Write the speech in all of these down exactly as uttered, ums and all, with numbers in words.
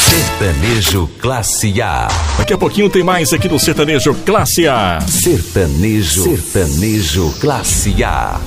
Sertanejo Classe A. Daqui a pouquinho tem mais aqui do Sertanejo Classe A. Sertanejo, Sertanejo Classe A.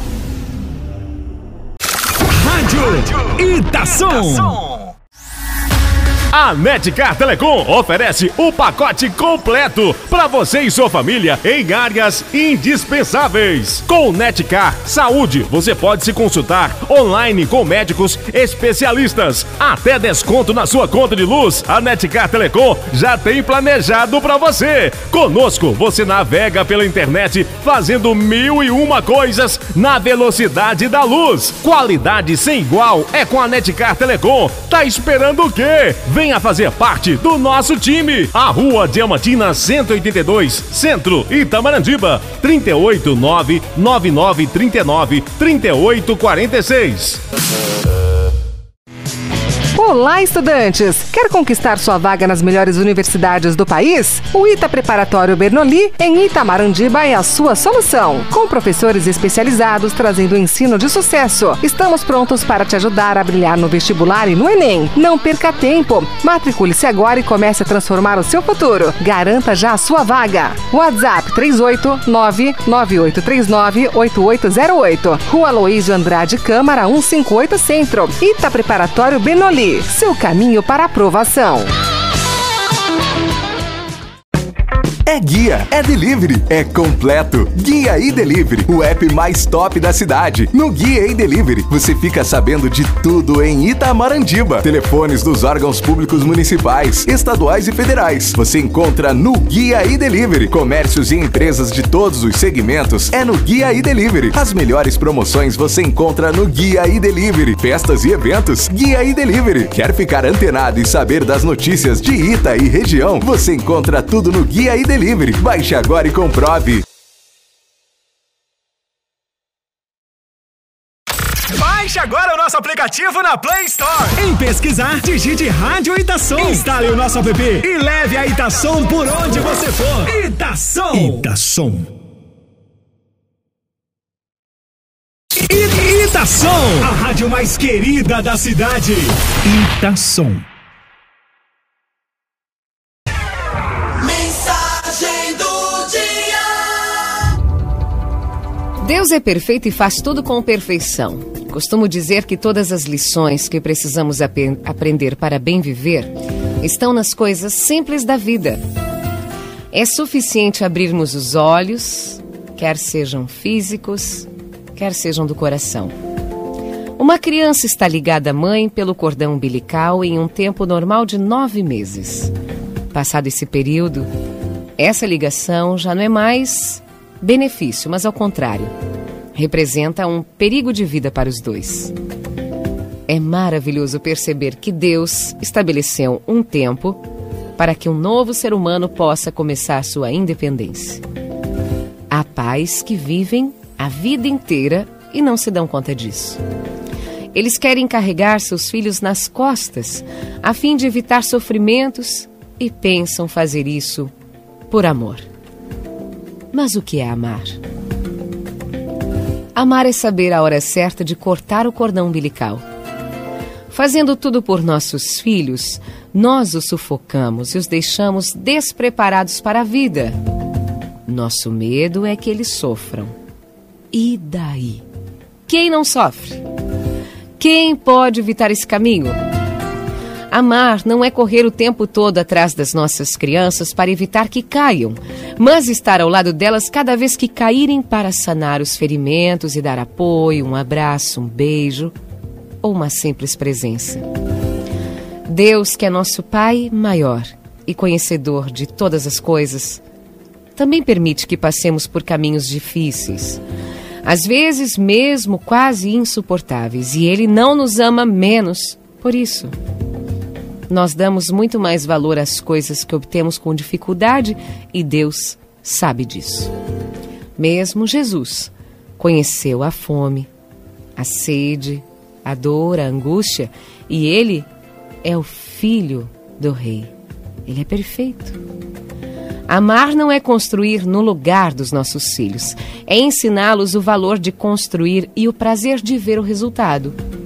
Rádio Itação. A Netcar Telecom oferece o pacote completo para você e sua família em áreas indispensáveis. Com Netcar Saúde, você pode se consultar online com médicos especialistas. Até desconto na sua conta de luz, a Netcar Telecom já tem planejado para você. Conosco, você navega pela internet fazendo mil e uma coisas na velocidade da luz. Qualidade sem igual é com a Netcar Telecom. Tá esperando o quê? Venha fazer parte do nosso time. A Rua Diamantina cento e oitenta e dois, Centro, Itamaratiba. trinta e oito, nove nove nove, trinta e nove, trinta e oito, quarenta e seis. Olá, estudantes! Quer conquistar sua vaga nas melhores universidades do país? O ITA Preparatório Bernoulli, em Itamaratiba, é a sua solução. Com professores especializados trazendo ensino de sucesso. Estamos prontos para te ajudar a brilhar no vestibular e no Enem. Não perca tempo. Matricule-se agora e comece a transformar o seu futuro. Garanta já a sua vaga. WhatsApp três oito nove, nove oito três nove, oito oito zero oito. Rua Aloísio Andrade Câmara cento e cinquenta e oito Centro. ITA Preparatório Bernoulli. Seu caminho para a aprovação. É guia, é delivery, é completo. Guia e Delivery, o app mais top da cidade. No Guia e Delivery, você fica sabendo de tudo em Itamaratiba. Telefones dos órgãos públicos municipais, estaduais e federais. Você encontra no Guia e Delivery. Comércios e empresas de todos os segmentos é no Guia e Delivery. As melhores promoções você encontra no Guia e Delivery. Festas e eventos, Guia e Delivery. Quer ficar antenado e saber das notícias de Ita e região? Você encontra tudo no Guia e Delivery. Baixe agora e comprove. Baixe agora o nosso aplicativo na Play Store. Em pesquisar, digite Rádio Itação. Instale o nosso app e leve a Itação por onde você for. Itação. Itação. Itação, a rádio mais querida da cidade. Itação. Deus é perfeito e faz tudo com perfeição. Costumo dizer que todas as lições que precisamos ap- aprender para bem viver estão nas coisas simples da vida. É suficiente abrirmos os olhos, quer sejam físicos, quer sejam do coração. Uma criança está ligada à mãe pelo cordão umbilical em um tempo normal de nove meses. Passado esse período, essa ligação já não é mais benefício, mas ao contrário, representa um perigo de vida para os dois. É maravilhoso perceber que Deus estabeleceu um tempo para que um novo ser humano possa começar sua independência. Há pais que vivem a vida inteira e não se dão conta disso. Eles querem carregar seus filhos nas costas a fim de evitar sofrimentos e pensam fazer isso por amor. Mas o que é amar? Amar é saber a hora certa de cortar o cordão umbilical. Fazendo tudo por nossos filhos, nós os sufocamos e os deixamos despreparados para a vida. Nosso medo é que eles sofram. E daí? Quem não sofre? Quem pode evitar esse caminho? Amar não é correr o tempo todo atrás das nossas crianças para evitar que caiam, mas estar ao lado delas cada vez que caírem para sanar os ferimentos e dar apoio, um abraço, um beijo ou uma simples presença. Deus, que é nosso Pai maior e conhecedor de todas as coisas, também permite que passemos por caminhos difíceis, às vezes mesmo quase insuportáveis, e Ele não nos ama menos por isso. Nós damos muito mais valor às coisas que obtemos com dificuldade e Deus sabe disso. Mesmo Jesus conheceu a fome, a sede, a dor, a angústia, e Ele é o Filho do Rei. Ele é perfeito. Amar não é construir no lugar dos nossos filhos, é ensiná-los o valor de construir e o prazer de ver o resultado.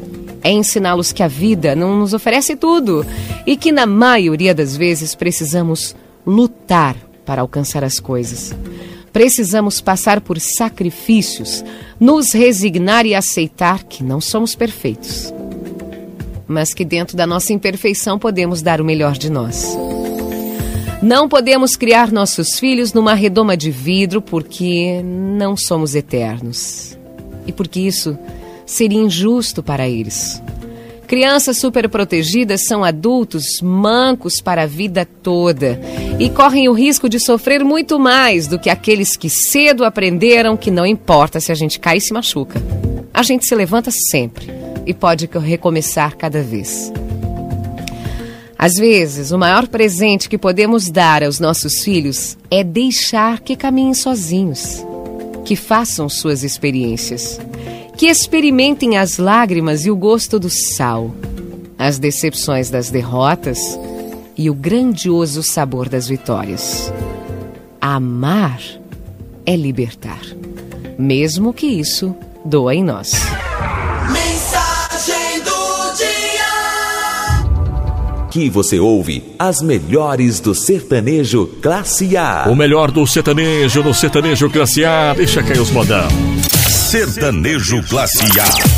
É ensiná-los que a vida não nos oferece tudo e que, na maioria das vezes, precisamos lutar para alcançar as coisas. Precisamos passar por sacrifícios, nos resignar e aceitar que não somos perfeitos, mas que dentro da nossa imperfeição podemos dar o melhor de nós. Não podemos criar nossos filhos numa redoma de vidro porque não somos eternos e porque isso seria injusto para eles. Crianças superprotegidas são adultos mancos para a vida toda e correm o risco de sofrer muito mais do que aqueles que cedo aprenderam que não importa se a gente cai e se machuca. A gente se levanta sempre e pode recomeçar cada vez. Às vezes, o maior presente que podemos dar aos nossos filhos é deixar que caminhem sozinhos, que façam suas experiências, que experimentem as lágrimas e o gosto do sal, as decepções das derrotas e o grandioso sabor das vitórias. Amar é libertar, mesmo que isso doa em nós. Mensagem do dia. Aqui você ouve as melhores do sertanejo Classe A. O melhor do sertanejo, no sertanejo Classe A. Deixa cair os modão. Sertanejo Classe A.